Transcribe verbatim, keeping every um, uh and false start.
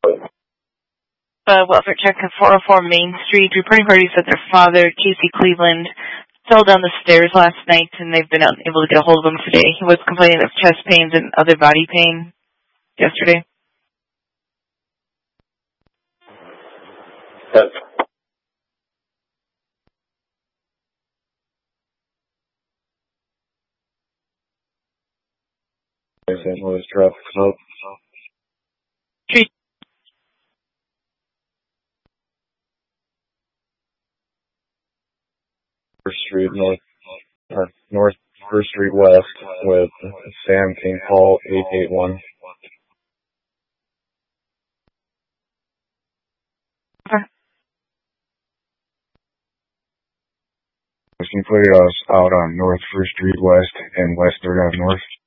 Uh, welfare check at four oh four Main Street. Reporting parties said their father, Casey Cleveland, fell down the stairs last night and they've been unable to get a hold of him today. He was complaining of chest pains and other body pain yesterday. Yes. Saint Louis traffic stop. Street. First Street North, or North First Street West with Sam King Paul eight eight one. Okay. Can you put us out on North First Street West and West Third Ave North?